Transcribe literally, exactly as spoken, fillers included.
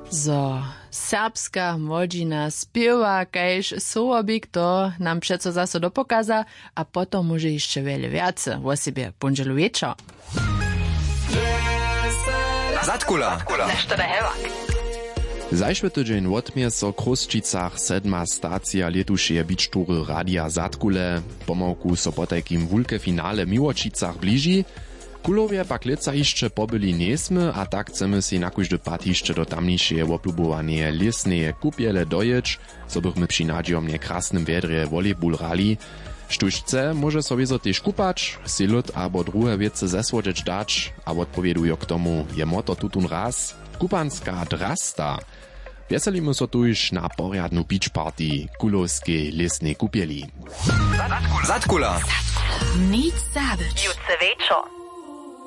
Zo, serbska młodzina spiewa, kajż słowik to nam przeco zase dopokaza, a potom może jeszcze wiele więcej o sobie. Bonjour wieczór. Zatkula. Nešto da hevak. Zajšły tydzień odmie so Kruščicach sedma stacja letušeje bičtury Radia Zatkule. Pomałku so po takim wulke finale Miłočicach bliži. Kulowie pak leca jeszcze pobyli niesmy, a tak chcemy si na kóždy pat jeszcze do tamniejszej oplubowanie lesneje kupiele dojeć, so bychmy przy nadziomnie krasnym wiedrze volejball rali. Štužce może sobie zo też kupać, silot albo druhe wiece zesłodzieć dać, a odpowiedują k tomu je moto tutun raz, kupanska drasta. Wieselimy so tu już na poriadnu beach party kulowskiej lesnej kupieli. Zatkula. Nic zabić. Jutce wieczór.